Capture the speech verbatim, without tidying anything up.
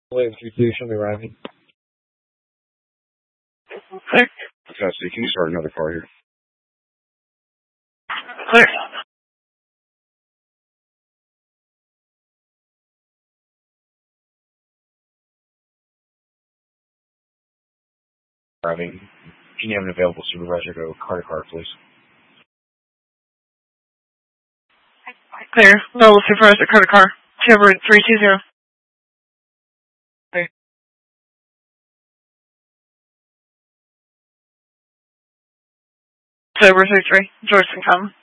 Wave three two, show me arriving. Clear. Custody, can you start another car here? Clear. Arriving. Can you have an available supervisor go car to car, please? Clear. No, supervisor, car to car. Trevor three two zero. Hey. Sober three three. George can come.